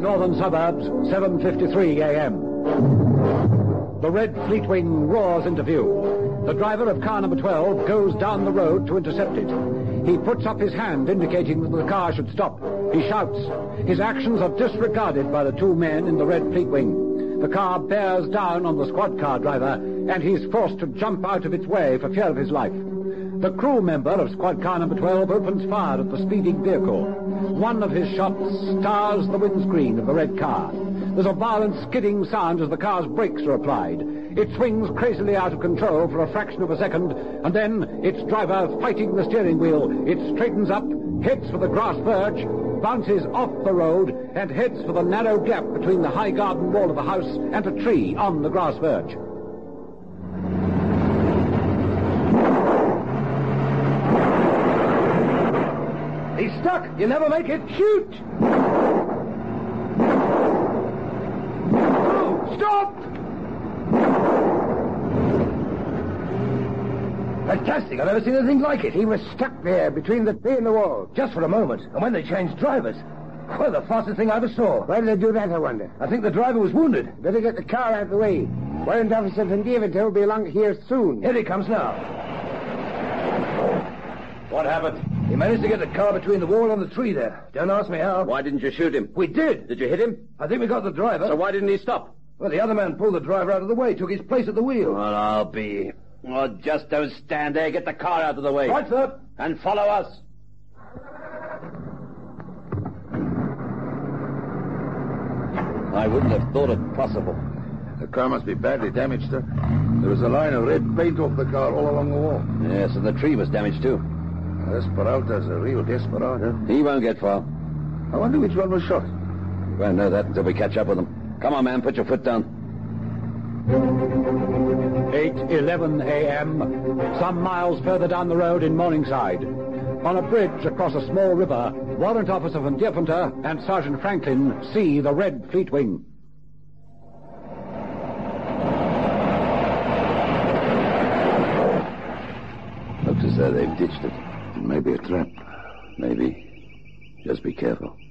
northern suburbs, 7:53 a.m. The red Fleetwing roars into view. The driver of car number 12 goes down the road to intercept it. He puts up his hand, indicating that the car should stop. He shouts. His actions are disregarded by the two men in the red Fleetwing. The car bears down on the squad car driver, and he's forced to jump out of its way for fear of his life. The crew member of squad car number 12 opens fire at the speeding vehicle. One of his shots stars the windscreen of the red car. There's a violent skidding sound as the car's brakes are applied. It swings crazily out of control for a fraction of a second, and then, its driver fighting the steering wheel, it straightens up, heads for the grass verge, bounces off the road, and heads for the narrow gap between the high garden wall of the house and a tree on the grass verge. He's stuck! You'll never make it! Shoot! Oh, stop! Fantastic! I've never seen anything like it. He was stuck there between the tree and the wall. Just for a moment. And when they changed drivers, well, the fastest thing I ever saw. Why did they do that, I wonder? I think the driver was wounded. Better get the car out of the way. Warrant Officer Van Deventer will be along here soon. Here he comes now. What happened? He managed to get the car between the wall and the tree there. Don't ask me how. Why didn't you shoot him? We did. Did you hit him? I think we got the driver. So why didn't he stop? Well, the other man pulled the driver out of the way, took his place at the wheel. Well, I'll be... Well, just don't stand there. Get the car out of the way. Right, sir. And follow us. I wouldn't have thought it possible. The car must be badly damaged, sir. There was a line of red paint off the car all along the wall. Yes, and the tree was damaged, too. This Peralta's a real desperado. He won't get far. I wonder which one was shot. We won't know that until we catch up with him. Come on, man. Put your foot down. 8:11 a.m., some miles further down the road in Morningside. On a bridge across a small river, Warrant Officer Van Deventer and Sergeant Franklin see the red Fleetwing. Looks as though they've ditched it. Maybe a trap. Maybe. Just be careful.